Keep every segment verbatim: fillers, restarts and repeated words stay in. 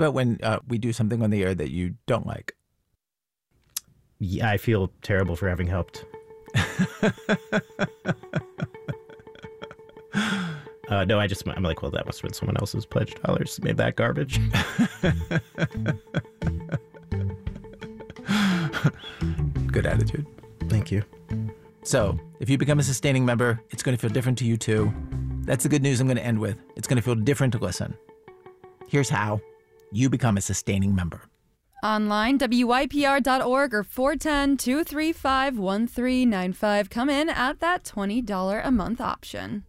about when uh, we do something on the air that you don't like? Yeah, I feel terrible for having helped. uh, no, I just, I'm like, well, that must have been someone else's pledge dollars. Made that garbage. Good attitude. Thank you. So, if you become a sustaining member, it's going to feel different to you too. That's the good news I'm going to end with. It's going to feel different to listen. Here's how. You become a sustaining member. Online, W Y P R dot org or four one zero, two three five, one three nine five. Come in at that twenty dollars a month option.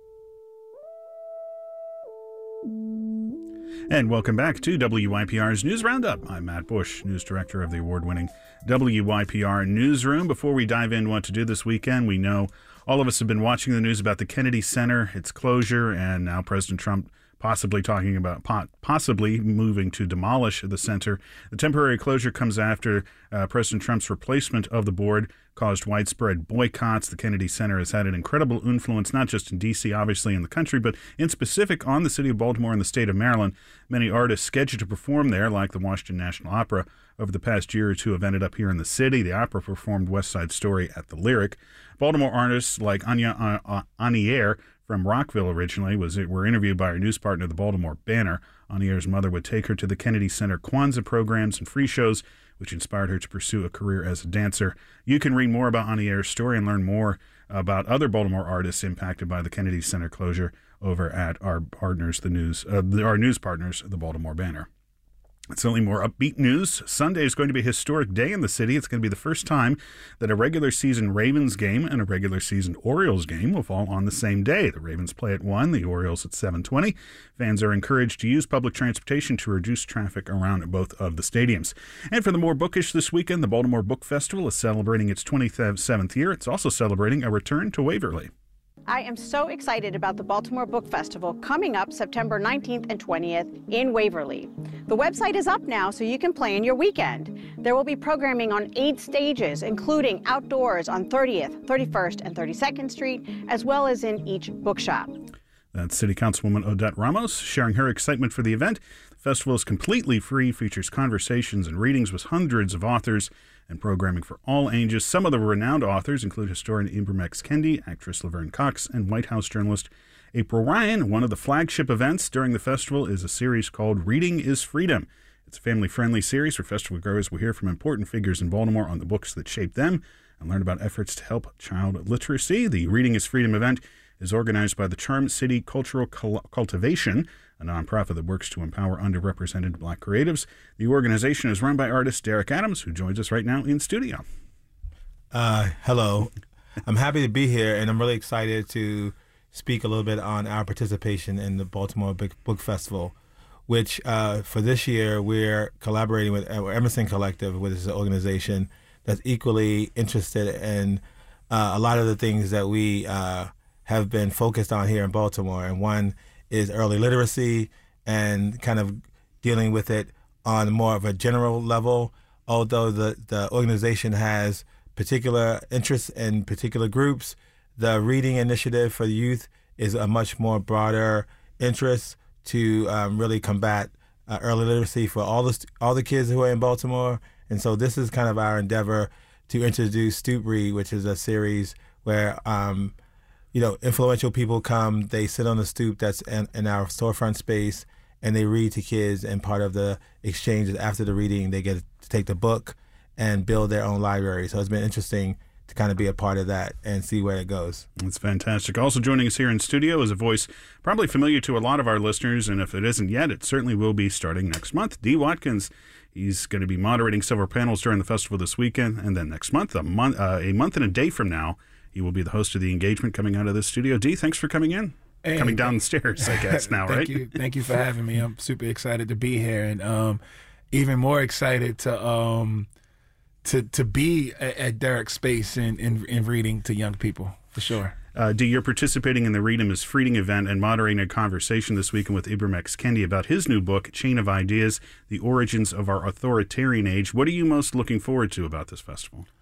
And welcome back to W Y P R's News Roundup. I'm Matt Bush, news director of the award-winning W Y P R Newsroom. Before we dive in what to do this weekend, we know all of us have been watching the news about the Kennedy Center, its closure, and now President Trump possibly talking about possibly moving to demolish the center. The temporary closure comes after uh, President Trump's replacement of the board caused widespread boycotts. The Kennedy Center has had an incredible influence, not just in D C, obviously, in the country, but in specific on the city of Baltimore and the state of Maryland. Many artists scheduled to perform there, like the Washington National Opera, over the past year or two have ended up here in the city. The opera performed West Side Story at the Lyric. Baltimore artists like Anya uh, Anier from Rockville originally was were interviewed by our news partner, the Baltimore Banner. Anier's mother would take her to the Kennedy Center Kwanzaa programs and free shows, which inspired her to pursue a career as a dancer. You can read more about Anier's story and learn more about other Baltimore artists impacted by the Kennedy Center closure over at our partners, the news, uh, our news partners, the Baltimore Banner. It's only more upbeat news. Sunday is going to be a historic day in the city. It's going to be the first time that a regular season Ravens game and a regular season Orioles game will fall on the same day. The Ravens play at one, the Orioles at seven twenty. Fans are encouraged to use public transportation to reduce traffic around both of the stadiums. And for the more bookish this weekend, the Baltimore Book Festival is celebrating its twenty-seventh year. It's also celebrating a return to Waverly. I am so excited about the Baltimore Book Festival coming up September nineteenth and twentieth in Waverly. The website is up now so you can plan your weekend. There will be programming on eight stages, including outdoors on thirtieth, thirty-first, and thirty-second Street, as well as in each bookshop. That's City Councilwoman Odette Ramos sharing her excitement for the event. The festival is completely free, features conversations and readings with hundreds of authors, and programming for all ages. Some of the renowned authors include historian Ibram X. Kendi, actress Laverne Cox, and White House journalist April Ryan. One of the flagship events during the festival is a series called Reading is Freedom. It's a family-friendly series where festival goers will hear from important figures in Baltimore on the books that shaped them and learn about efforts to help child literacy. The Reading is Freedom event is organized by the Charm City Cultural Cultivation, a nonprofit that works to empower underrepresented Black creatives. The organization is run by artist Derek Adams, who joins us right now in studio. Uh, hello. I'm happy to be here, and I'm really excited to speak a little bit on our participation in the Baltimore Book Festival, which uh, for this year we're collaborating with uh, Emerson Collective, which is an organization that's equally interested in uh, a lot of the things that we uh, have been focused on here in Baltimore. And one is early literacy and kind of dealing with it on more of a general level. Although the, the organization has particular interests in particular groups, the reading initiative for youth is a much more broader interest to um, really combat uh, early literacy for all the all the kids who are in Baltimore. And so this is kind of our endeavor to introduce Stoop Read, which is a series where um, you know, influential people come, they sit on the stoop that's in, in our storefront space, and they read to kids, and part of the exchange is after the reading, they get to take the book and build their own library. So it's been interesting to kind of be a part of that and see where it goes. That's fantastic. Also joining us here in studio is a voice probably familiar to a lot of our listeners, and if it isn't yet, it certainly will be starting next month. Dee Watkins, he's going to be moderating several panels during the festival this weekend, and then next month, a month, uh, a month and a day from now, he will be the host of the engagement coming out of this studio. Dee, thanks for coming in. Hey, coming down the stairs, I guess, now, thank right? You, thank you for having me. I'm super excited to be here, and um, even more excited to um, to to be at, at Derek's space and in, in, in reading to young people, for sure. Uh, Dee, you're participating in the Reading is Freedom event and moderating a conversation this weekend with Ibram X. Kendi about his new book, Chain of Ideas, The Origins of Our Authoritarian Age. What are you most looking forward to about this festival?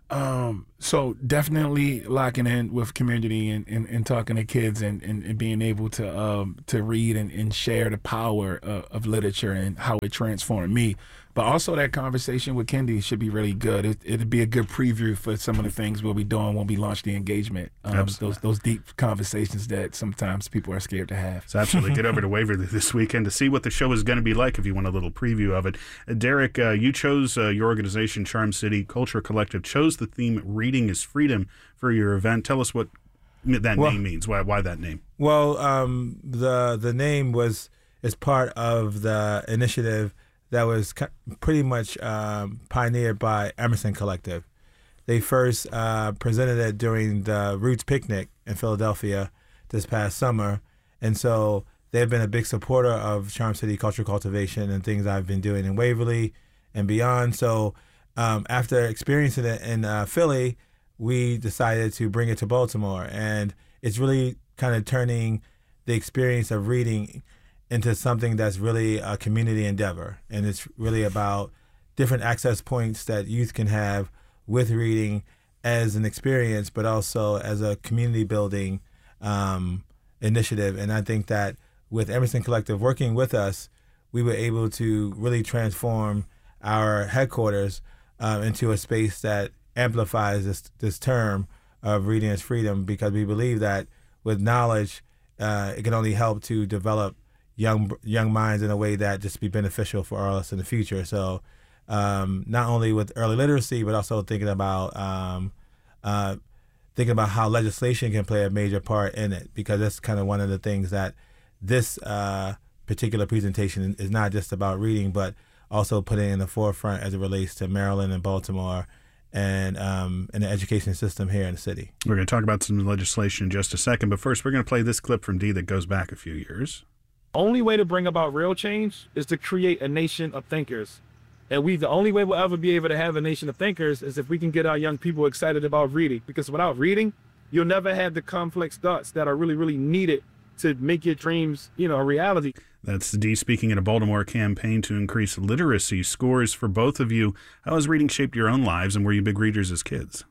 Um, so definitely locking in with community and, and, and talking to kids and, and, and being able to um, to read and, and share the power of, of literature and how it transformed me. But also that conversation with Kendi should be really good. It, it'd be a good preview for some of the things we'll be doing when we launch the engagement. Um, those those deep conversations that sometimes people are scared to have. So absolutely. Get over to Waverly this weekend to see what the show is going to be like if you want a little preview of it. Uh, Derek, uh, you chose, uh, your organization, Charm City Culture Collective, chose the theme Reading is Freedom for your event. Tell us what that well, name means. Why why that name? Well, um, the the name was is part of the initiative that was pretty much um, pioneered by Emerson Collective. They first uh, presented it during the Roots Picnic in Philadelphia this past summer. And so they've been a big supporter of Charm City Cultural Cultivation and things I've been doing in Waverly and beyond. So um, after experiencing it in uh, Philly, we decided to bring it to Baltimore. And it's really kind of turning the experience of reading into something that's really a community endeavor. And it's really about different access points that youth can have with reading as an experience, but also as a community building um, initiative. And I think that with Emerson Collective working with us, we were able to really transform our headquarters uh, into a space that amplifies this, this term of reading is freedom, because we believe that with knowledge, uh, it can only help to develop young young minds in a way that just be beneficial for all of us in the future. So um, not only with early literacy, but also thinking about um, uh, thinking about how legislation can play a major part in it, because that's kind of one of the things that this uh, particular presentation is not just about reading, but also putting in the forefront as it relates to Maryland and Baltimore and um, and the education system here in the city. We're going to talk about some legislation in just a second, but first we're going to play this clip from Dee that goes back a few years. Only way to bring about real change is to create a nation of thinkers. And we, the only way we'll ever be able to have a nation of thinkers is if we can get our young people excited about reading. Because without reading, you'll never have the complex thoughts that are really, really needed to make your dreams, you know, a reality. That's Dee speaking at a Baltimore campaign to increase literacy scores for both of you. How has reading shaped your own lives, and were you big readers as kids?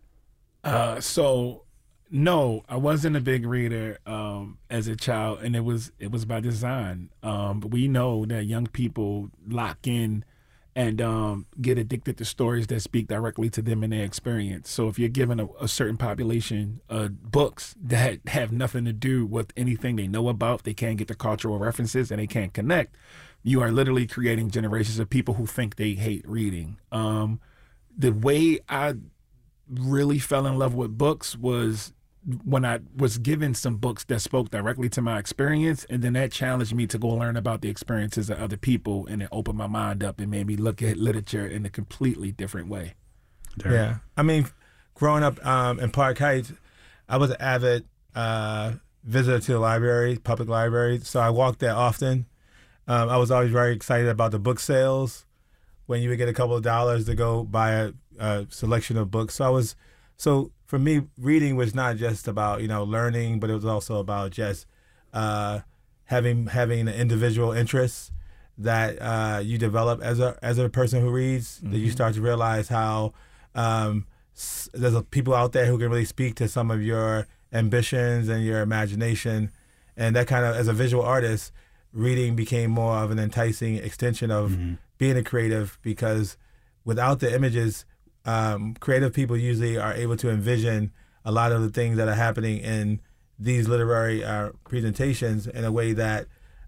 Uh, so... No, I wasn't a big reader um, as a child, and it was it was by design. Um, but we know that young people lock in and um, get addicted to stories that speak directly to them and their experience. So if you're given a, a certain population uh, books that have nothing to do with anything they know about, they can't get the cultural references, and they can't connect, you are literally creating generations of people who think they hate reading. Um, the way I really fell in love with books was when I was given some books that spoke directly to my experience, and then that challenged me to go learn about the experiences of other people, and it opened my mind up and made me look at literature in a completely different way. Derek. Yeah. I mean, growing up um, in Park Heights, I was an avid uh, visitor to the library, public library, so I walked there often. Um, I was always very excited about the book sales when you would get a couple of dollars to go buy a, a selection of books. So I was, so for me, reading was not just about, you know, learning, but it was also about just uh, having having an individual interests that uh, you develop as a as a person who reads. Mm-hmm. That you start to realize how um, s- there's a, people out there who can really speak to some of your ambitions and your imagination, and that kind of, as a visual artist, reading became more of an enticing extension of mm-hmm. being a creative, because without the images, um, creative people usually are able to envision a lot of the things that are happening in these literary uh, presentations in a way that,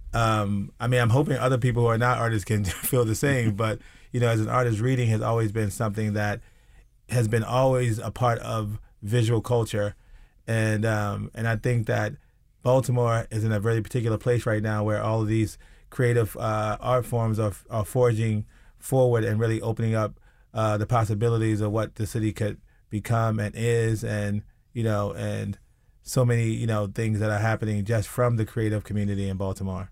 um, I mean, I'm hoping other people who are not artists can feel the same, but, you know, as an artist, reading has always been something that has been always a part of visual culture. And, um, and I think that Baltimore is in a very particular place right now where all of these creative uh, art forms are, are forging forward and really opening up uh, the possibilities of what the city could become and is, and, you know, and so many, you know, things that are happening just from the creative community in Baltimore.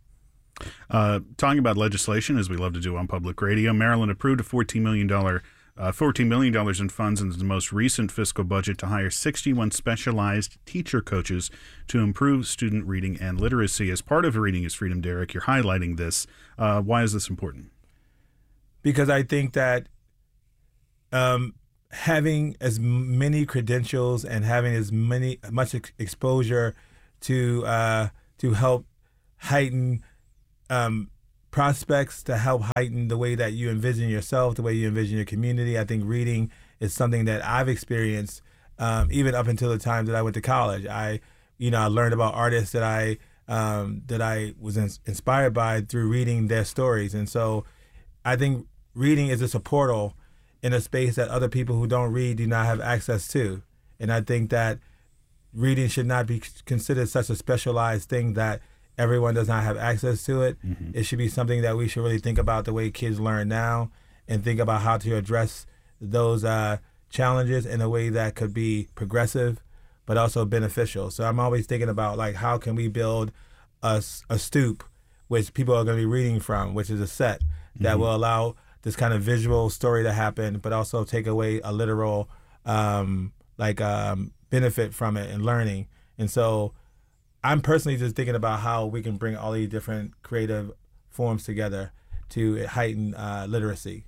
Uh, talking about legislation, as we love to do on public radio, Maryland approved a fourteen million dollars Uh, fourteen million dollars in funds in the most recent fiscal budget to hire sixty-one specialized teacher coaches to improve student reading and literacy. As part of Reading is Freedom, Derek, you're highlighting this. Uh, why is this important? Because I think that um, having as many credentials and having as many much ex- exposure to uh, to help heighten um, prospects, to help heighten the way that you envision yourself, the way you envision your community. I think reading is something that I've experienced um, even up until the time that I went to college. I, you know, I learned about artists that I um, that I was in- inspired by through reading their stories, and so I think reading is just a portal in a space that other people who don't read do not have access to. And I think that reading should not be considered such a specialized thing that everyone does not have access to it. Mm-hmm. It should be something that we should really think about the way kids learn now and think about how to address those uh, challenges in a way that could be progressive but also beneficial. So I'm always thinking about, like, how can we build a, a stoop which people are going to be reading from, which is a set that mm-hmm. will allow this kind of visual story to happen, but also take away a literal um, like um, benefit from it and learning. And so I'm personally just thinking about how we can bring all these different creative forms together to heighten uh, literacy.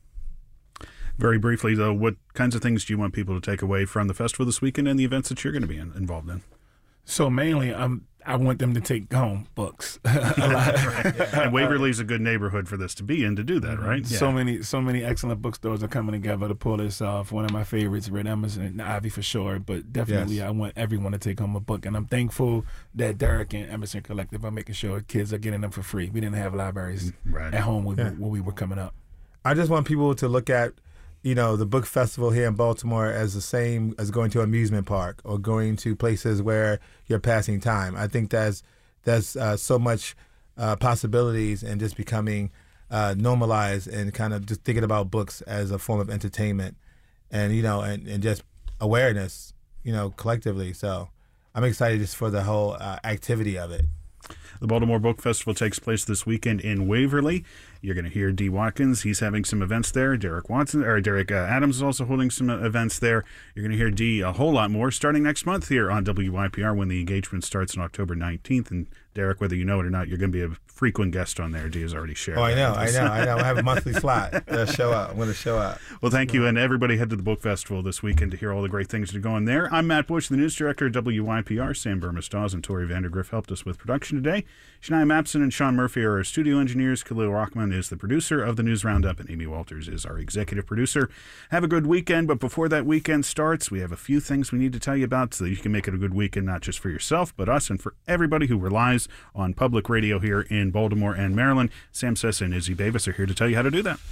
Very briefly, though, what kinds of things do you want people to take away from the festival this weekend and the events that you're going to be in, involved in? So mainly, I'm I want them to take home books. a lot. Right. And Waverly's a good neighborhood for this to be in to do that, right? Yeah. So many, so many excellent bookstores are coming together to pull this off. One of my favorites, Red Emerson and Ivy for sure, but definitely yes. I want everyone to take home a book, and I'm thankful that Derek and Emerson Collective are making sure kids are getting them for free. We didn't have libraries right. at home when, yeah. when we were coming up. I just want people to look at, you know, the book festival here in Baltimore as the same as going to an amusement park or going to places where you're passing time. I think that's that's uh, so much uh, possibilities and just becoming uh, normalized and kind of just thinking about books as a form of entertainment and, you know, and, and just awareness, you know, collectively. So I'm excited just for the whole uh, activity of it. The Baltimore Book Festival takes place this weekend in Waverly. You're going to hear Dee Watkins. He's having some events there. Derek Watson or Derek uh, Adams is also holding some uh, events there. You're going to hear Dee a whole lot more starting next month here on W Y P R when the engagement starts on October nineteenth. And Derek, whether you know it or not, you're going to be a frequent guest on there. Dee has already shared. Oh, I know, I know, I know. I have a monthly slot. I'll show up. I'm going to show up. Well, thank you, and everybody head to the book festival this weekend to hear all the great things that are going there. I'm Matt Bush, the news director at W Y P R. Sam Burmistaz and Tori Vandergriff helped us with production today. Shania Mapson and Sean Murphy are our studio engineers. Khalil Rockman is the producer of the News Roundup, and Amy Walters is our executive producer. Have a good weekend, but before that weekend starts, we have a few things we need to tell you about so that you can make it a good weekend, not just for yourself, but us and for everybody who relies on public radio here in Baltimore and Maryland. Sam Sessa and Izzy Davis are here to tell you how to do that.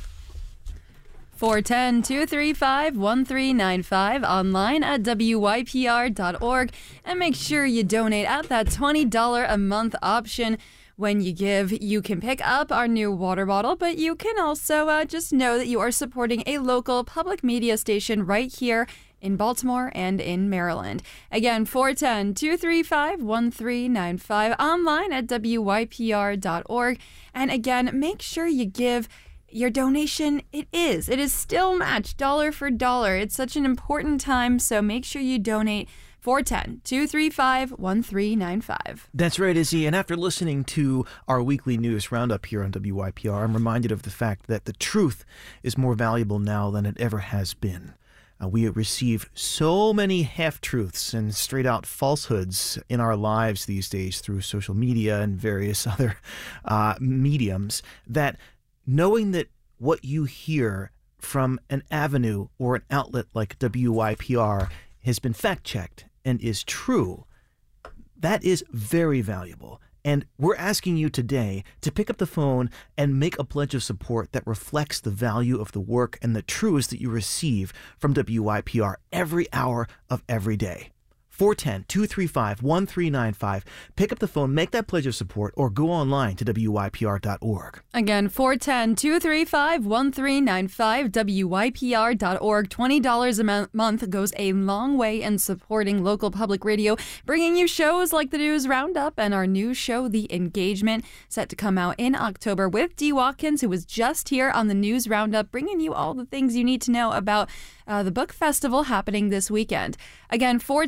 four one zero, two three five, one three nine five, online at W Y P R dot org, and make sure you donate at that twenty dollars a month option. When you give, you can pick up our new water bottle, but you can also uh, just know that you are supporting a local public media station right here in Baltimore and in Maryland. Again, four one zero, two three five, one three nine five, online at W Y P R dot org. And again, make sure you give your donation. It is. It is still matched dollar for dollar. It's such an important time, so make sure you donate. four one zero, two three five, one three nine five. That's right, Izzy. And after listening to our weekly news roundup here on W Y P R, I'm reminded of the fact that the truth is more valuable now than it ever has been. Uh, we receive so many half-truths and straight-out falsehoods in our lives these days through social media and various other uh, mediums that knowing that what you hear from an avenue or an outlet like W Y P R has been fact-checked and is true, that is very valuable. And we're asking you today to pick up the phone and make a pledge of support that reflects the value of the work and the truths that you receive from W Y P R every hour of every day. four one zero, two three five, one three nine five. Pick up the phone, make that pledge of support, or go online to W Y P R dot org. Again, four one zero, two three five, one three nine five, W Y P R dot org. twenty dollars a mo- month goes a long way in supporting local public radio, bringing you shows like the News Roundup and our new show, The Engagement, set to come out in October with Dee Watkins, who was just here on the News Roundup, bringing you all the things you need to know about uh, the book festival happening this weekend. Again, four one zero, two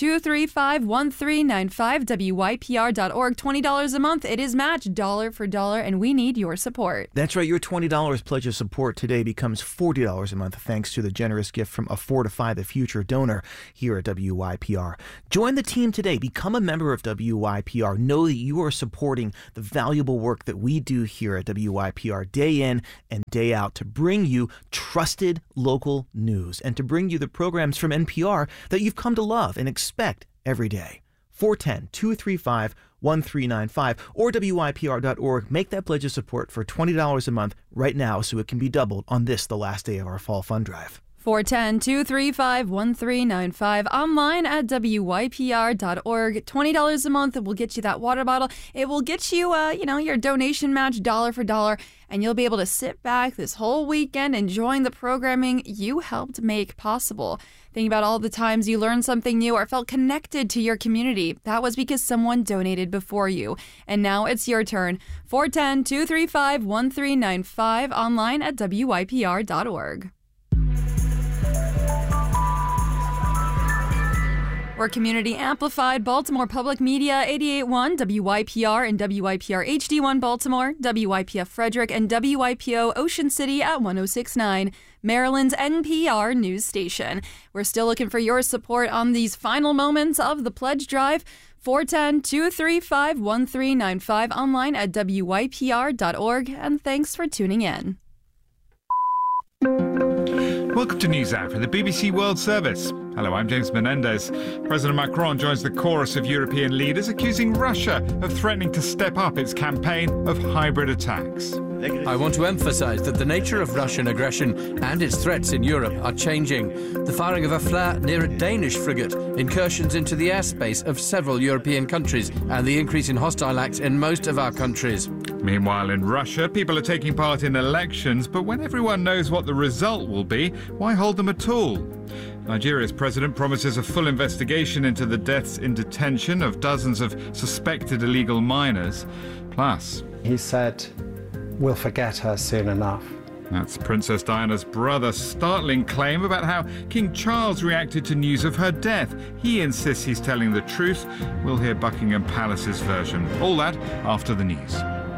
two three five, one three nine five, W Y P R dot org. twenty dollars a month. It is matched dollar for dollar, and we need your support. That's right. Your twenty dollars pledge of support today becomes forty dollars a month thanks to the generous gift from a Fortify the Future donor here at W Y P R. Join the team today. Become a member of W Y P R. Know that you are supporting the valuable work that we do here at W Y P R day in and day out to bring you trusted local news and to bring you the programs from N P R that you've come to love and expect every day. four one zero, two three five, one three nine five or W Y P R dot org. Make that pledge of support for twenty dollars a month right now so it can be doubled on this, the last day of our fall fund drive. four one zero, two three five, one three nine five. Online at W Y P R dot org. twenty dollars a month. It will get you that water bottle. It will get you, uh, you know, your donation match dollar for dollar. And you'll be able to sit back this whole weekend enjoying the programming you helped make possible. Think about all the times you learned something new or felt connected to your community. That was because someone donated before you. And now it's your turn. four one zero, two three five, one three nine five. Online at W Y P R dot org. We're community amplified Baltimore Public Media, eighty-eight point one W Y P R and W Y P R H D one Baltimore, W Y P F Frederick, and W Y P O Ocean City at one oh six point nine, Maryland's N P R news station. We're still looking for your support on these final moments of the pledge drive. four one zero, two three five, one three nine five. Online at W Y P R dot org. And thanks for tuning in. Welcome to NewsHour from the B B C World Service. Hello, I'm James Menendez. President Macron joins the chorus of European leaders accusing Russia of threatening to step up its campaign of hybrid attacks. I want to emphasize that the nature of Russian aggression and its threats in Europe are changing. The firing of a flare near a Danish frigate, incursions into the airspace of several European countries, and the increase in hostile acts in most of our countries. Meanwhile, in Russia, people are taking part in elections, but when everyone knows what the result will be, why hold them at all? Nigeria's president promises a full investigation into the deaths in detention of dozens of suspected illegal miners. Plus, he said, we'll forget her soon enough. That's Princess Diana's brother's startling claim about how King Charles reacted to news of her death. He insists he's telling the truth. We'll hear Buckingham Palace's version. All that after the news.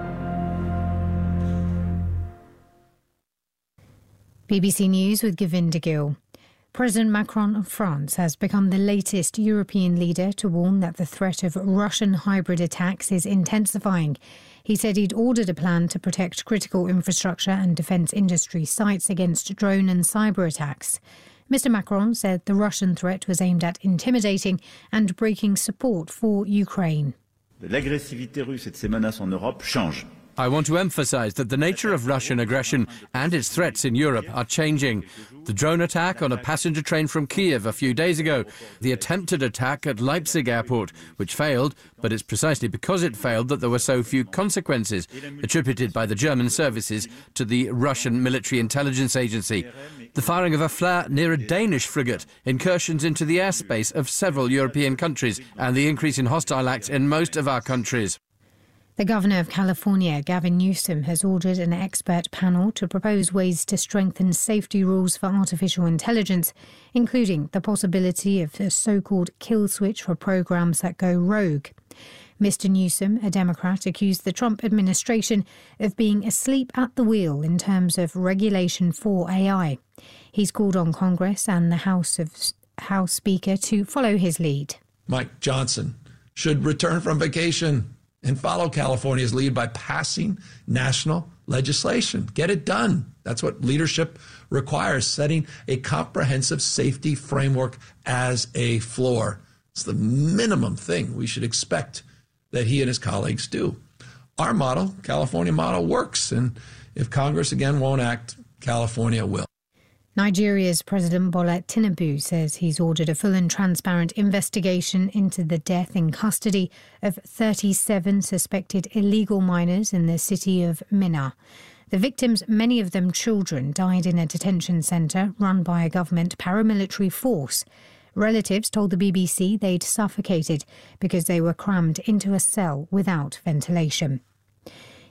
B B C News with Govinda Gill. President Macron of France has become the latest European leader to warn that the threat of Russian hybrid attacks is intensifying. He said he'd ordered a plan to protect critical infrastructure and defence industry sites against drone and cyber attacks. Mister Macron said the Russian threat was aimed at intimidating and breaking support for Ukraine. L'agressivité russe et ses menaces en Europe changent. I want to emphasize that the nature of Russian aggression and its threats in Europe are changing. The drone attack on a passenger train from Kiev a few days ago, the attempted attack at Leipzig airport, which failed, but it's precisely because it failed that there were so few consequences, attributed by the German services to the Russian military intelligence agency. The firing of a flare near a Danish frigate, incursions into the airspace of several European countries, and the increase in hostile acts in most of our countries. The Governor of California, Gavin Newsom, has ordered an expert panel to propose ways to strengthen safety rules for artificial intelligence, including the possibility of a so-called kill switch for programs that go rogue. Mister Newsom, a Democrat, accused the Trump administration of being asleep at the wheel in terms of regulation for A I. He's called on Congress and the House of House Speaker to follow his lead. Mike Johnson should return from vacation and follow California's lead by passing national legislation. Get it done. That's what leadership requires, setting a comprehensive safety framework as a floor. It's the minimum thing we should expect that he and his colleagues do. Our model, California model, works, and if Congress again won't act, California will. Nigeria's President Bola Tinubu says he's ordered a full and transparent investigation into the death in custody of thirty-seven suspected illegal miners in the city of Minna. The victims, many of them children, died in a detention centre run by a government paramilitary force. Relatives told the B B C they'd suffocated because they were crammed into a cell without ventilation.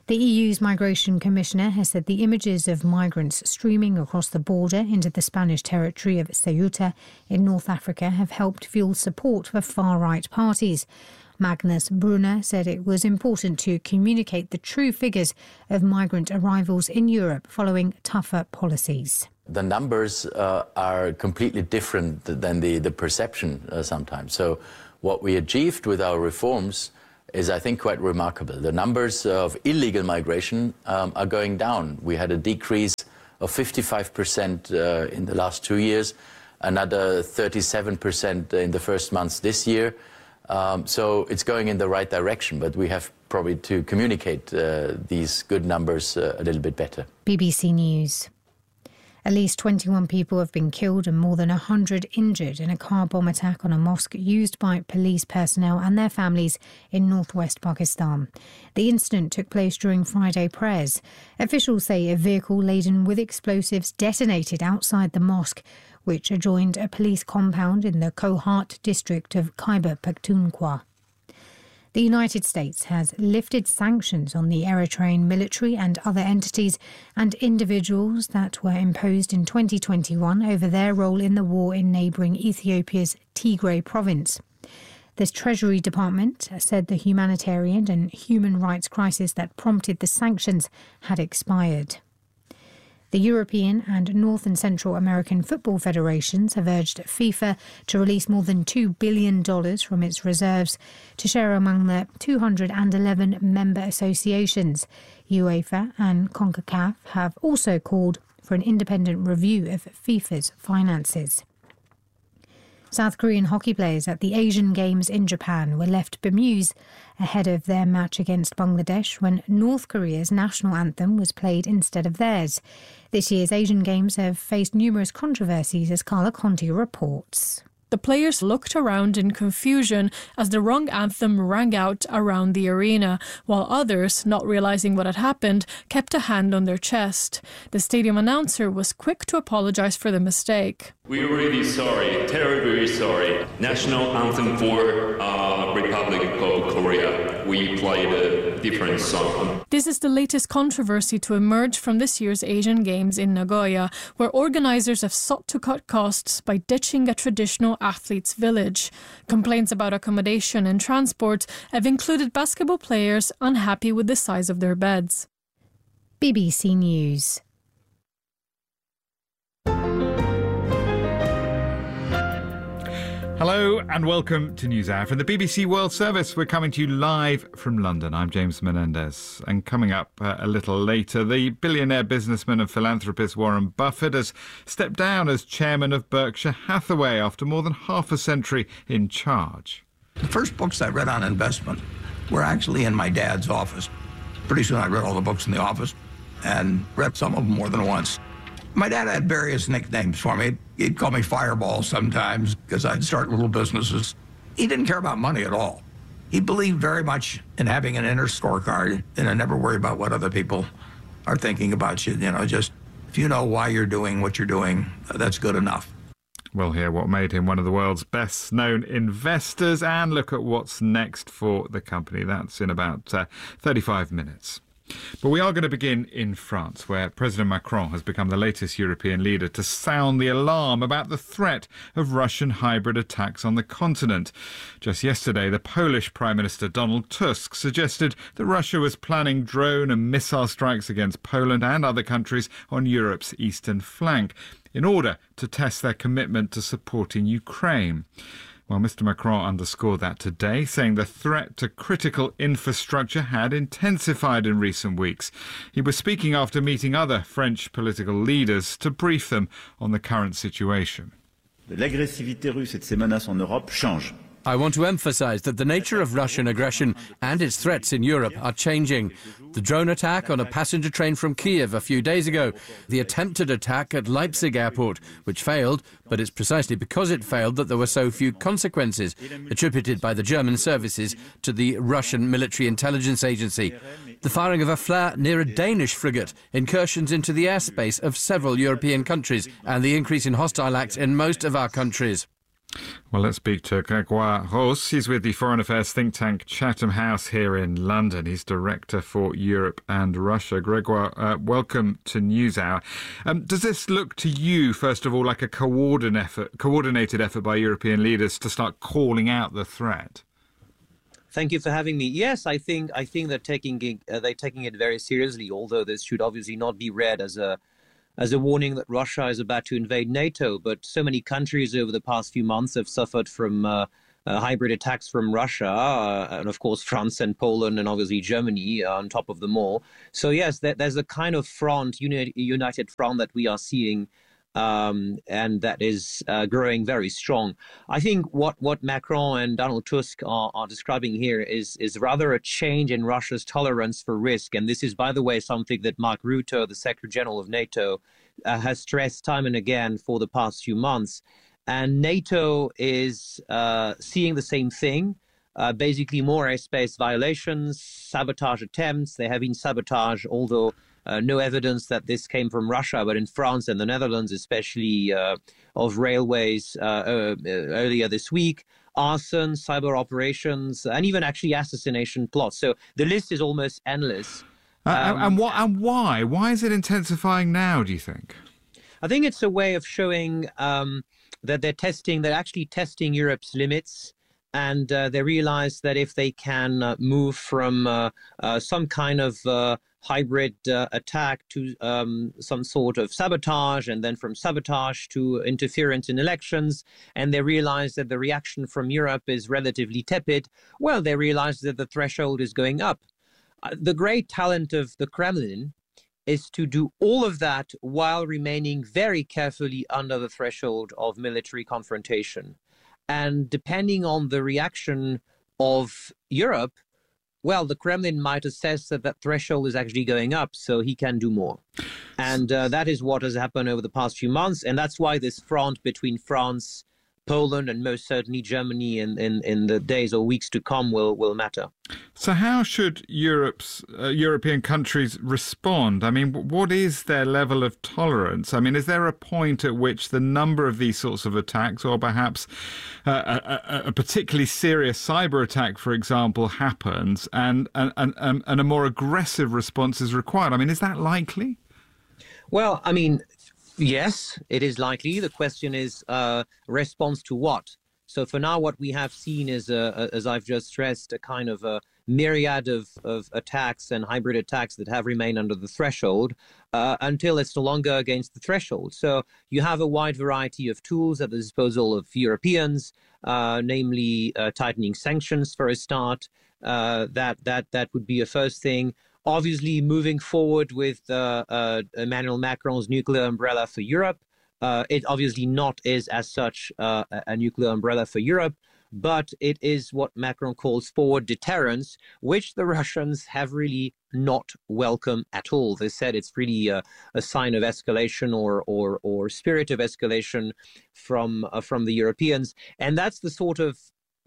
The E U's Migration Commissioner has said the images of migrants streaming across the border into the Spanish territory of Ceuta in North Africa have helped fuel support for far-right parties. Magnus Brunner said it was important to communicate the true figures of migrant arrivals in Europe following tougher policies. The numbers uh, are completely different than the, the perception uh, sometimes. So what we achieved with our reforms is, I think, quite remarkable. The numbers of illegal migration um, are going down. We had a decrease of fifty-five percent uh, in the last two years, another thirty-seven percent in the first months this year. Um, so it's going in the right direction, but we have probably to communicate uh, these good numbers uh, a little bit better. B B C News. At least twenty-one people have been killed and more than one hundred injured in a car bomb attack on a mosque used by police personnel and their families in northwest Pakistan. The incident took place during Friday prayers. Officials say a vehicle laden with explosives detonated outside the mosque, which adjoined a police compound in the Kohat district of Khyber Pakhtunkhwa. The United States has lifted sanctions on the Eritrean military and other entities and individuals that were imposed in twenty twenty-one over their role in the war in neighbouring Ethiopia's Tigray province. The Treasury Department said the humanitarian and human rights crisis that prompted the sanctions had expired. The European and North and Central American football federations have urged FIFA to release more than two billion dollars from its reserves to share among the two hundred eleven member associations. UEFA and CONCACAF have also called for an independent review of FIFA's finances. South Korean hockey players at the Asian Games in Japan were left bemused ahead of their match against Bangladesh when North Korea's national anthem was played instead of theirs. This year's Asian Games have faced numerous controversies, as Carla Conti reports. The players looked around in confusion as the wrong anthem rang out around the arena, while others, not realizing what had happened, kept a hand on their chest. The stadium announcer was quick to apologize for the mistake. We're really sorry, terribly sorry. National anthem for uh, Republic of Korea. We played a different song. This is the latest controversy to emerge from this year's Asian Games in Nagoya, where organizers have sought to cut costs by ditching a traditional athletes' village. Complaints about accommodation and transport have included basketball players unhappy with the size of their beds. B B C News. Hello and welcome to NewsHour from the B B C World Service. We're coming to you live from London. I'm James Menendez. And coming up uh, a little later, the billionaire businessman and philanthropist Warren Buffett has stepped down as chairman of Berkshire Hathaway after more than half a century in charge. The first books I read on investment were actually in my dad's office. Pretty soon I read all the books in the office and read some of them more than once. My dad had various nicknames for me. He'd call me Fireball sometimes because I'd start little businesses. He didn't care about money at all. He believed very much in having an inner scorecard and never worry about what other people are thinking about you. You know, just if you know why you're doing what you're doing, that's good enough. We'll hear what made him one of the world's best-known investors and look at what's next for the company. That's in about uh, thirty-five minutes. But we are going to begin in France, where President Macron has become the latest European leader to sound the alarm about the threat of Russian hybrid attacks on the continent. Just yesterday, the Polish Prime Minister Donald Tusk suggested that Russia was planning drone and missile strikes against Poland and other countries on Europe's eastern flank in order to test their commitment to supporting Ukraine. Well, Mister Macron underscored that today, saying the threat to critical infrastructure had intensified in recent weeks. He was speaking after meeting other French political leaders to brief them on the current situation. L'agressivité russe et de ses menaces en Europe change. I want to emphasize that the nature of Russian aggression and its threats in Europe are changing. The drone attack on a passenger train from Kiev a few days ago, the attempted attack at Leipzig airport, which failed, but it's precisely because it failed that there were so few consequences, attributed by the German services to the Russian military intelligence agency. The firing of a flare near a Danish frigate, incursions into the airspace of several European countries, and the increase in hostile acts in most of our countries. Well, let's speak to Grégoire Ros. He's with the Foreign Affairs think tank Chatham House here in London. He's Director for Europe and Russia. Grégoire, uh, welcome to NewsHour. Um, does this look to you, first of all, like a coordinated effort, coordinated effort by European leaders to start calling out the threat? Thank you for having me. Yes, I think I think they're taking it, uh, they're taking it very seriously, although this should obviously not be read as a as a warning that Russia is about to invade NATO. But so many countries over the past few months have suffered from uh, uh, hybrid attacks from Russia, uh, and of course France and Poland and obviously Germany uh, on top of them all. So yes, there, there's a kind of front, uni- united front that we are seeing, um, and that is uh, growing very strong. I think what, what Macron and Donald Tusk are, are describing here is, is rather a change in Russia's tolerance for risk. And this is, by the way, something that Mark Rutte, the Secretary General of NATO, uh, has stressed time and again for the past few months. And NATO is uh, seeing the same thing, uh, basically more airspace violations, sabotage attempts. There have been sabotage, although Uh, no evidence that this came from Russia, but in France and the Netherlands, especially uh, of railways uh, uh, earlier this week, arson, cyber operations, and even actually assassination plots. So the list is almost endless. Uh, Um, and, what, and why? Why is it intensifying now, do you think? I think it's a way of showing um, that they're testing, they're actually testing Europe's limits. And uh, they realize that if they can uh, move from uh, uh, some kind of uh, hybrid uh, attack to um, some sort of sabotage, and then from sabotage to interference in elections, and they realize that the reaction from Europe is relatively tepid, well, they realize that the threshold is going up. Uh, the great talent of the Kremlin is to do all of that while remaining very carefully under the threshold of military confrontation. And depending on the reaction of Europe, well, the Kremlin might assess that that threshold is actually going up, so he can do more. And uh, that is what has happened over the past few months. And that's why this front between France, Poland, and most certainly Germany in, in, in the days or weeks to come will, will matter. So how should Europe's uh, European countries respond? I mean, what is their level of tolerance? I mean, is there a point at which the number of these sorts of attacks, or perhaps uh, a, a particularly serious cyber attack, for example, happens and, and, and, and a more aggressive response is required? I mean, is that likely? Well, I mean, yes, it is likely. The question is uh, response to what? So for now, what we have seen is, uh, as I've just stressed, a kind of a myriad of, of attacks and hybrid attacks that have remained under the threshold uh, until it's no longer against the threshold. So you have a wide variety of tools at the disposal of Europeans, uh, namely uh, tightening sanctions for a start. Uh, that that that would be a first thing. Obviously, moving forward with uh, uh, Emmanuel Macron's nuclear umbrella for Europe. Uh, it obviously not is as such uh, a nuclear umbrella for Europe, but it is what Macron calls forward deterrence, which the Russians have really not welcomed at all. They said it's really a, a sign of escalation or or or spirit of escalation from uh, from the Europeans, and that's the sort of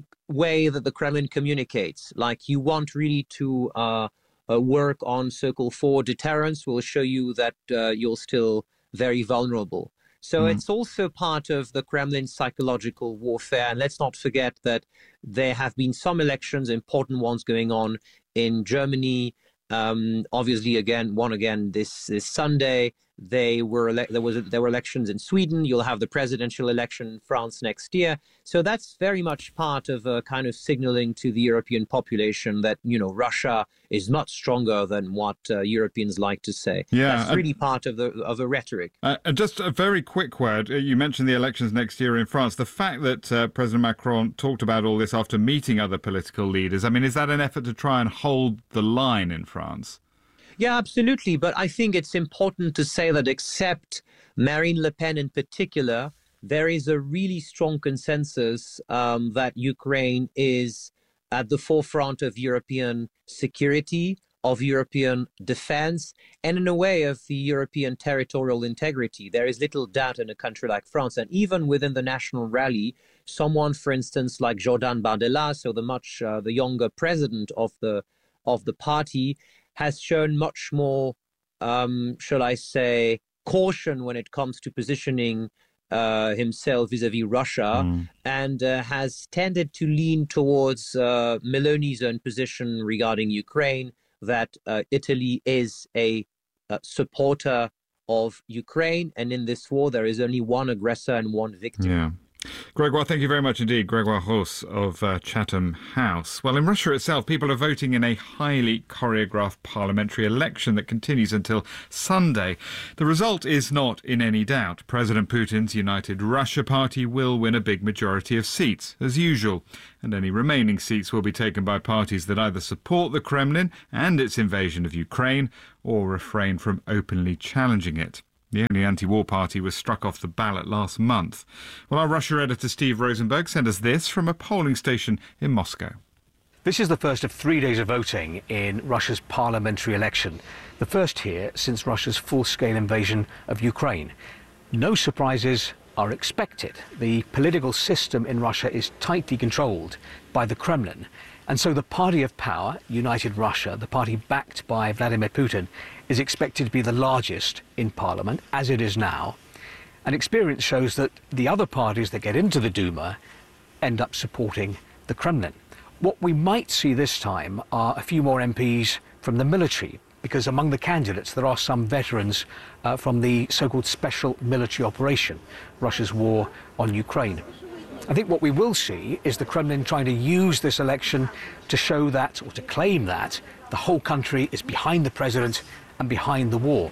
way that the Kremlin communicates. Like, you want really to uh, uh, work on so-called forward deterrence, will show you that uh, you're still very vulnerable. So mm. it's also part of the Kremlin's psychological warfare. And let's not forget that there have been some elections, important ones going on in Germany. Um, obviously, again, one again this, this Sunday. They were ele- there was a, there were elections in Sweden. You'll have the presidential election in France next year. So that's very much part of a kind of signaling to the European population that, you know, Russia is much stronger than what uh, Europeans like to say. Yeah, that's really uh, part of the of a rhetoric. Uh, and just a very quick word. You mentioned the elections next year in France. The fact that uh, President Macron talked about all this after meeting other political leaders, I mean, is that an effort to try and hold the line in France? Yeah, absolutely. But I think it's important to say that except Marine Le Pen in particular, there is a really strong consensus um, that Ukraine is at the forefront of European security, of European defense, and in a way of the European territorial integrity. There is little doubt in a country like France. And even within the National Rally, someone, for instance, like Jordan Bardella, so the much uh, the younger president of the of the party, has shown much more, um, shall I say, caution when it comes to positioning uh, himself vis-a-vis Russia mm. and uh, has tended to lean towards uh, Meloni's own position regarding Ukraine, that uh, Italy is a uh, supporter of Ukraine, and in this war there is only one aggressor and one victim. Yeah. Gregoire, thank you very much indeed. Gregoire Ross of uh, Chatham House. Well, in Russia itself, people are voting in a highly choreographed parliamentary election that continues until Sunday. The result is not in any doubt. President Putin's United Russia Party will win a big majority of seats, as usual, and any remaining seats will be taken by parties that either support the Kremlin and its invasion of Ukraine or refrain from openly challenging it. The only anti-war party was struck off the ballot last month. Well, our Russia editor Steve Rosenberg sent us this from a polling station in Moscow. This is the first of three days of voting in Russia's parliamentary election, the first here since Russia's full-scale invasion of Ukraine. No surprises are expected. The political system in Russia is tightly controlled by the Kremlin, and so the party of power, United Russia, the party backed by Vladimir Putin, is expected to be the largest in parliament, as it is now. And experience shows that the other parties that get into the Duma end up supporting the Kremlin. What we might see this time are a few more M Ps from the military, because among the candidates there are some veterans uh, from the so-called special military operation, Russia's war on Ukraine. I think what we will see is the Kremlin trying to use this election to show that, or to claim that, the whole country is behind the president and behind the war.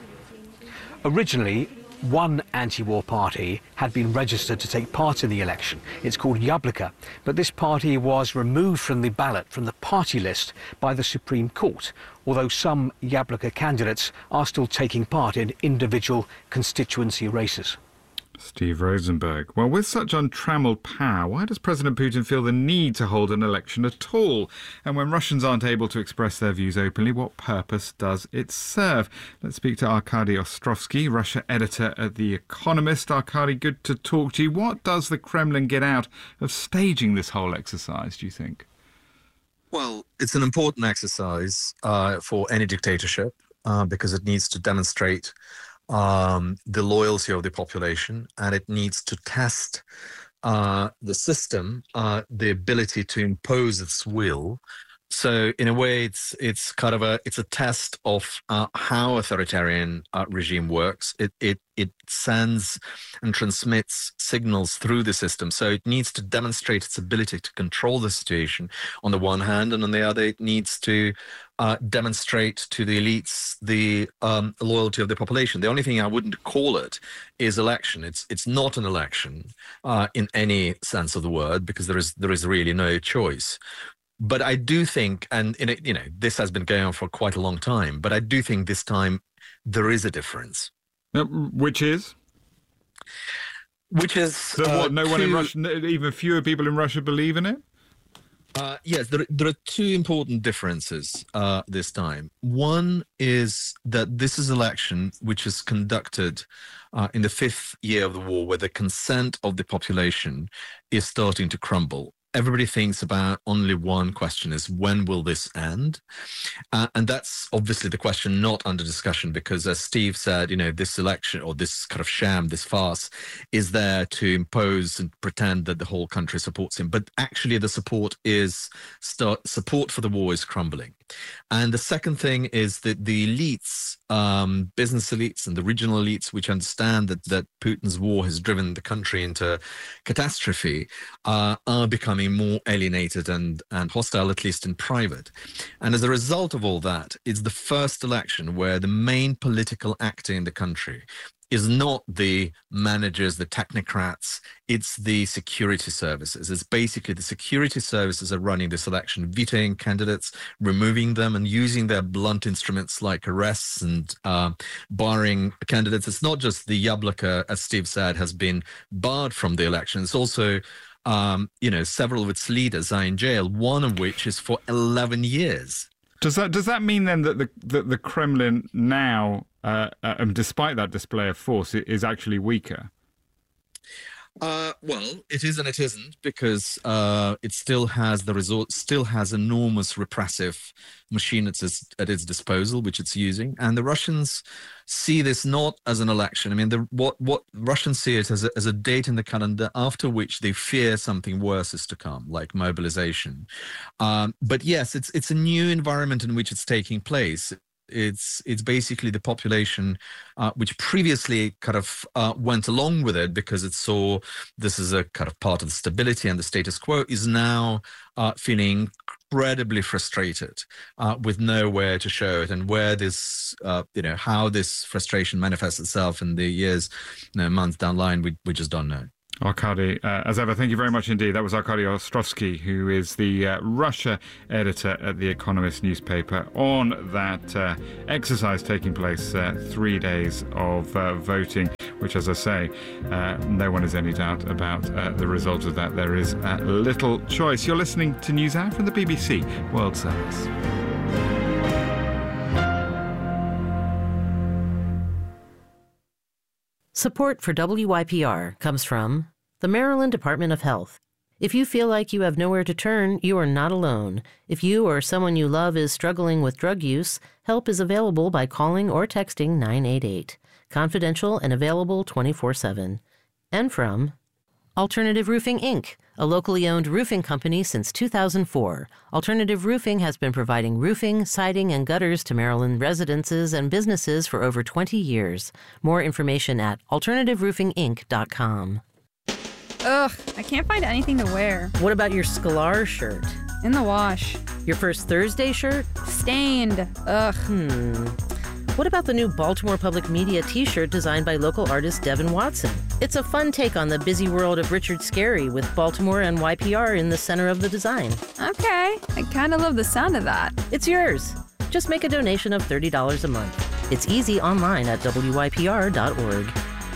Originally, one anti-war party had been registered to take part in the election. It's called Yabloko, but this party was removed from the ballot, from the party list, by the Supreme Court, although some Yabloko candidates are still taking part in individual constituency races. Steve Rosenberg. Well, with such untrammelled power, why does President Putin feel the need to hold an election at all? And when Russians aren't able to express their views openly, what purpose does it serve? Let's speak to Arkady Ostrovsky, Russia editor at The Economist. Arkady, good to talk to you. What does the Kremlin get out of staging this whole exercise, do you think? Well, it's an important exercise uh, for any dictatorship uh, because it needs to demonstrate Um, the loyalty of the population, and it needs to test uh, the system, uh, the ability to impose its will. So, in a way, it's it's kind of a it's a test of uh, how authoritarian uh, regime works. It it it sends and transmits signals through the system. So it needs to demonstrate its ability to control the situation on the one hand, and on the other, it needs to uh, demonstrate to the elites the um, loyalty of the population. The only thing I wouldn't call it is election. It's it's not an election uh, in any sense of the word, because there is there is really no choice. But I do think, and in it, you know, this has been going on for quite a long time, but I do think this time there is a difference. Uh, which is? Which is... So what, uh, no one two, in Russia, even fewer people in Russia believe in it? Uh, yes, there, there are two important differences uh, this time. One is that this is an election which is conducted uh, in the fifth year of the war, where the consent of the population is starting to crumble. Everybody thinks about only one question, is when will this end? Uh, and that's obviously the question not under discussion, because as Steve said, you know, this election, or this kind of sham, this farce, is there to impose and pretend that the whole country supports him. But actually the support is, start, support for the war is crumbling. And the second thing is that the elites, um, business elites and the regional elites, which understand that, that Putin's war has driven the country into catastrophe, uh, are becoming more alienated and, and hostile, at least in private. And as a result of all that, it's the first election where the main political actor in the country is not the managers, the technocrats, it's the security services. It's basically the security services are running this election, vetoing candidates, removing them, and using their blunt instruments like arrests and uh, barring candidates. It's not just the Yabloko, as Steve said, has been barred from the election. It's also, um, you know, several of its leaders are in jail, one of which is for eleven years. Does that does that mean then that the that the Kremlin now, uh, uh, despite that display of force, is actually weaker? Uh, well, it is and it isn't, because uh, it still has the resort, still has enormous repressive machine at its, at its disposal, which it's using. And the Russians see this not as an election. I mean, the, what what Russians see it as a, as a date in the calendar after which they fear something worse is to come, like mobilization. Um, but yes, it's it's a new environment in which it's taking place. It's it's basically the population uh, which previously kind of uh, went along with it because it saw this as a kind of part of the stability and the status quo, is now uh, feeling incredibly frustrated uh, with nowhere to show it, and where this, uh, you know, how this frustration manifests itself in the years, you know, months down the line, we we just don't know. Arkady, uh, as ever, thank you very much indeed. That was Arkady Ostrovsky, who is the uh, Russia editor at The Economist newspaper, on that uh, exercise taking place, uh, three days of uh, voting, which, as I say, uh, no one has any doubt about uh, the result of that. There is uh, little choice. You're listening to NewsHour from the B B C World Service. Support for W Y P R comes from the Maryland Department of Health. If you feel like you have nowhere to turn, you are not alone. If you or someone you love is struggling with drug use, help is available by calling or texting nine eight eight. Confidential and available twenty-four seven. And from Alternative Roofing, Incorporated, a locally owned roofing company since two thousand four. Alternative Roofing has been providing roofing, siding, and gutters to Maryland residences and businesses for over twenty years. More information at alternative roofing inc dot com. Ugh, I can't find anything to wear. What about your Sklar shirt? In the wash. Your First Thursday shirt? Stained. Ugh. Hmm. What about the new Baltimore Public Media t-shirt designed by local artist Devin Watson? It's a fun take on the busy world of Richard Scarry, with Baltimore and Y P R in the center of the design. Okay, I kind of love the sound of that. It's yours. Just make a donation of thirty dollars a month. It's easy online at w y p r dot org.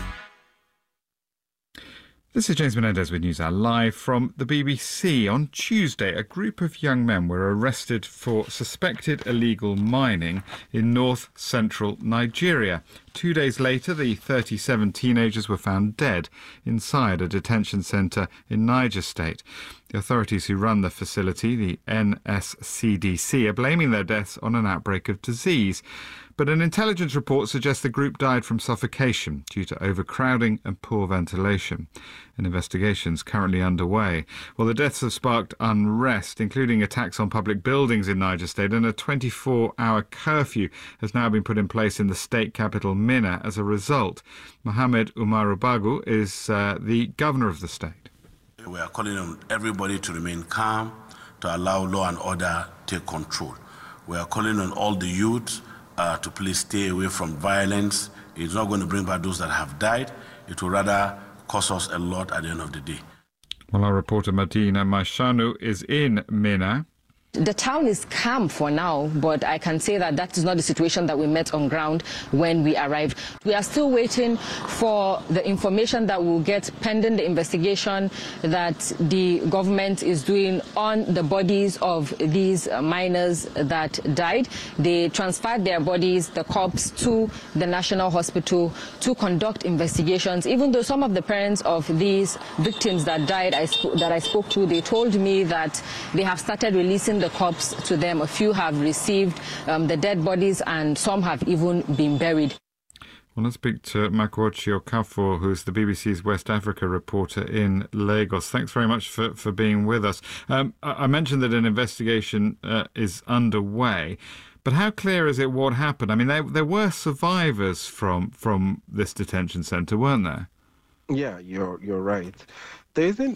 This is James Menendez with NewsHour live from the B B C. On Tuesday, a group of young men were arrested for suspected illegal mining in north-central Nigeria. Two days later, the thirty-seven teenagers were found dead inside a detention centre in Niger State. The authorities who run the facility, the N S C D C, are blaming their deaths on an outbreak of disease. But an intelligence report suggests the group died from suffocation due to overcrowding and poor ventilation. An investigation is currently underway. Well, the deaths have sparked unrest, including attacks on public buildings in Niger State, and a twenty-four hour curfew has now been put in place in the state capital, Minna, as a result. Mohamed Umaru Bagu is uh, the governor of the state. We are calling on everybody to remain calm, to allow law and order take control. We are calling on all the youth uh, to please stay away from violence. It's not going to bring back those that have died. It will rather cost us a lot at the end of the day. Well, our reporter Madina Maishanu is in Minna. The town is calm for now, but I can say that that is not the situation that we met on ground when we arrived. We are still waiting for the information that we'll get pending the investigation that the government is doing on the bodies of these miners that died. They transferred their bodies, the corpse, to the National Hospital to conduct investigations. Even though some of the parents of these victims that died I that I spoke to, they told me that they have started releasing the corpse to them. A few have received um, the dead bodies, and some have even been buried. Well, let's speak to Makwochi Okafor, who's the B B C's West Africa reporter in Lagos. Thanks very much for, for being with us. Um, I mentioned that an investigation uh, is underway, but how clear is it what happened? I mean, there, there were survivors from from this detention centre, weren't there? Yeah, you're you're right. There isn't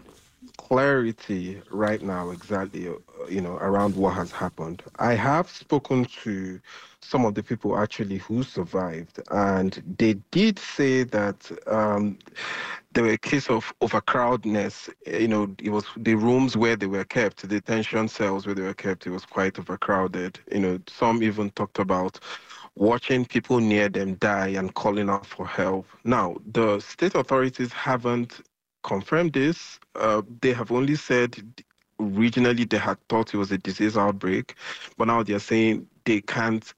clarity right now exactly, you know, around what has happened. I have spoken to some of the people actually who survived, and they did say that um, there were a case of overcrowdedness. You know, it was the rooms where they were kept, the detention cells where they were kept, it was quite overcrowded. You know, some even talked about watching people near them die and calling out for help. Now, the state authorities haven't confirmed this. Uh, they have only said originally they had thought it was a disease outbreak, but now they're saying they can't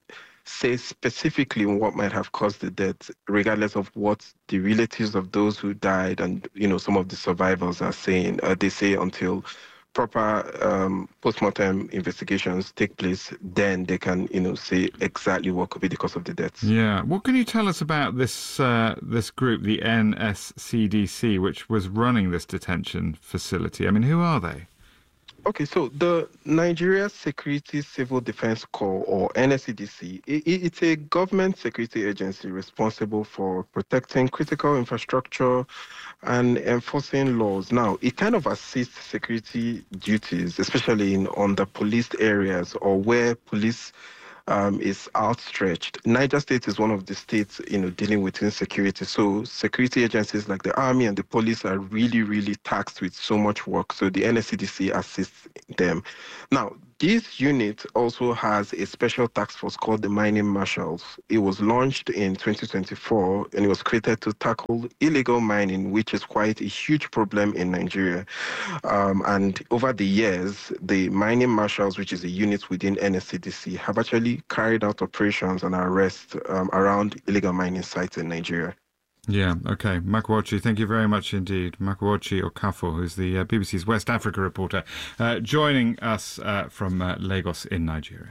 say specifically what might have caused the death, regardless of what the relatives of those who died and, you know, some of the survivors are saying. Uh, they say until proper um, post-mortem investigations take place, then they can, you know, say exactly what could be the cause of the deaths. Yeah. What can you tell us about this uh, this group, the N S C D C, which was running this detention facility? I mean, who are they? Okay, so the Nigeria Security Civil Defense Corps, or N S C D C, it, it's a government security agency responsible for protecting critical infrastructure and enforcing laws. Now, it kind of assists security duties, especially in under-policed areas or where police Um, is outstretched. Niger State is one of the states, you know, dealing with insecurity. So security agencies like the army and the police are really, really taxed with so much work. So the N S C D C assists them. Now, this unit also has a special task force called the Mining Marshals. It was launched in twenty twenty-four and it was created to tackle illegal mining, which is quite a huge problem in Nigeria. Um, and over the years, the Mining Marshals, which is a unit within N S C D C, have actually carried out operations and arrests um, around illegal mining sites in Nigeria. Yeah, okay. Makuochi, thank you very much indeed. Makuochi Okafo, who's the uh, B B C's West Africa reporter, uh, joining us uh, from uh, Lagos in Nigeria.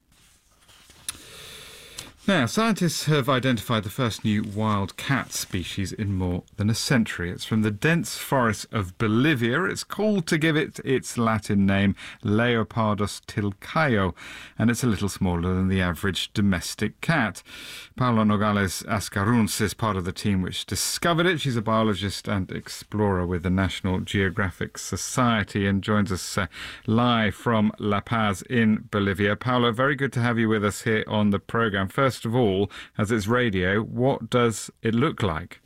Now, scientists have identified the first new wild cat species in more than a century. It's from the dense forests of Bolivia. It's called, to give it its Latin name, Leopardus tilcaio, and it's a little smaller than the average domestic cat. Paula Nogales Ascaruns is part of the team which discovered it. She's a biologist and explorer with the National Geographic Society and joins us uh, live from La Paz in Bolivia. Paula, very good to have you with us here on the programme. First of all, as it's radio, what does it look like?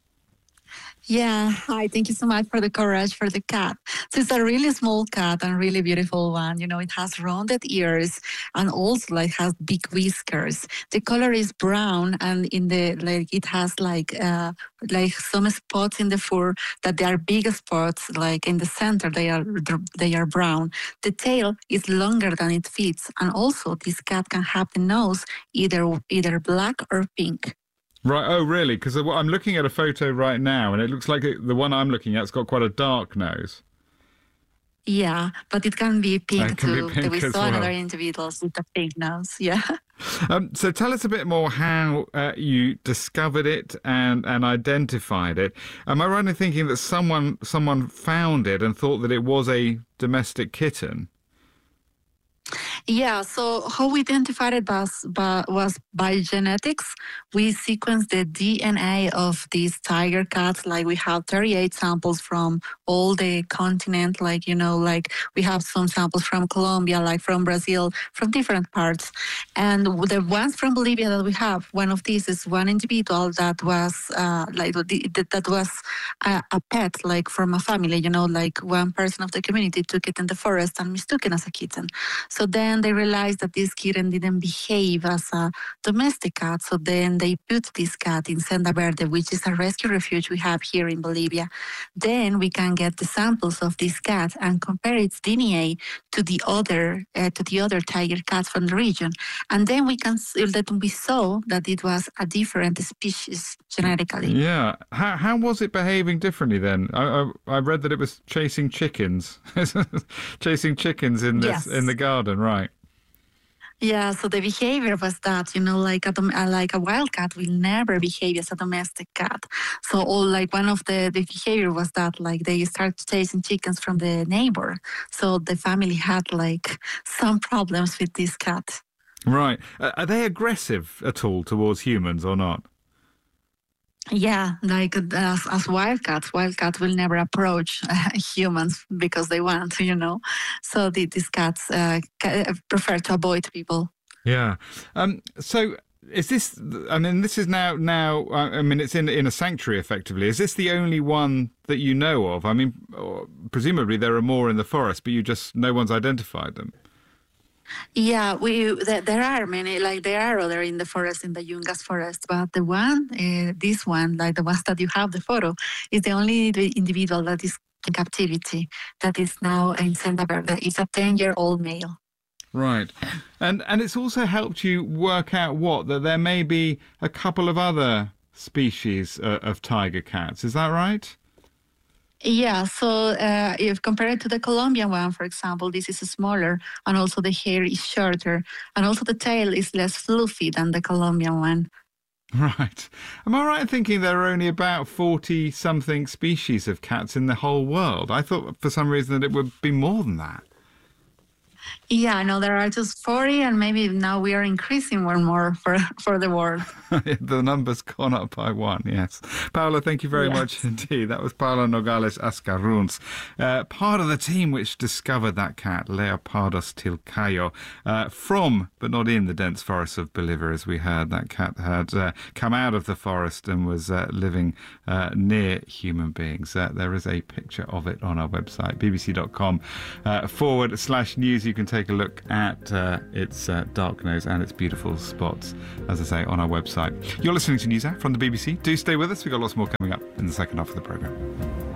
Yeah, hi, thank you so much for the courage for the cat. So it's a really small cat and really beautiful one. You know, it has rounded ears and also like has big whiskers. The color is brown and in the like it has like uh, like some spots in the fur that they are big spots. Like in the center, they are they are brown. The tail is longer than it fits, and also this cat can have the nose either either black or pink. Right, oh really? Because I'm looking at a photo right now and it looks like it, the one I'm looking at's got quite a dark nose. Yeah, but it can be pink it can too. Be pink we as saw well. Other individuals with a pink nose, yeah. Um, so tell us a bit more how uh, you discovered it and, and identified it. Am I right in thinking that someone someone found it and thought that it was a domestic kitten? Yeah, so how we identified it was, was by genetics. We sequenced the D N A of these tiger cats. Like we have thirty-eight samples from all the continent. Like, you know, like we have some samples from Colombia, like from Brazil, from different parts. And the ones from Bolivia that we have, one of these is one individual that was uh, like that was a, a pet, like from a family, you know, like one person of the community took it in the forest and mistook it as a kitten. So then they realized that this kitten didn't behave as a domestic cat. So then they put this cat in Senda Verde, which is a rescue refuge we have here in Bolivia. Then we can get the samples of this cat and compare its D N A to the other uh, to the other tiger cats from the region. And then we can see that we saw that it was a different species genetically. Yeah. How how was it behaving differently then? I I, I read that it was chasing chickens, chasing chickens in this Yes. in the garden. Right. Yeah, so the behavior was that, you know, like a dom- uh, like a wild cat will never behave as a domestic cat. So, all like one of the, the behavior was that, like they start chasing chickens from the neighbor. So the family had like some problems with this cat. Right. Uh, are they aggressive at all towards humans or not? Yeah, like as, as wildcats, wildcats will never approach uh, humans because they want, you know. So the, these cats uh, ca- prefer to avoid people. Yeah. Um. So is this? I mean, this is now. Now, I mean, it's in in a sanctuary effectively. Is this the only one that you know of? I mean, presumably there are more in the forest, but you just no one's identified them. Yeah, we th- there are many, like there are other in the forest, in the Yungas forest, but the one, uh, this one, like the ones that you have the photo, is the only individual that is in captivity, that is now in Senda Verde. It's a ten-year-old male. Right. And and it's also helped you work out what? That there may be a couple of other species uh, of tiger cats. Is that right? Yeah, so uh, if compared to the Colombian one, for example, this is smaller, and also the hair is shorter, and also the tail is less fluffy than the Colombian one. Right. Am I right in thinking there are only about forty-something species of cats in the whole world? I thought for some reason that it would be more than that. Yeah, no, there are just forty, and maybe now we are increasing more and more for, for the world. The number's gone up by one, yes. Paula, thank you very yes. much indeed. That was Paula Nogales Ascaruns, uh, part of the team which discovered that cat, Leopardus tilcayo, uh, from, but not in, the dense forests of Bolivia, as we heard. That cat had uh, come out of the forest and was uh, living uh, near human beings. Uh, there is a picture of it on our website, bbc.com uh, forward slash news. You can take a look at uh, its uh, dark nose and its beautiful spots, as I say, on our website. You're listening to NewsHour from the B B C. Do stay with us. We've got lots more coming up in the second half of the programme.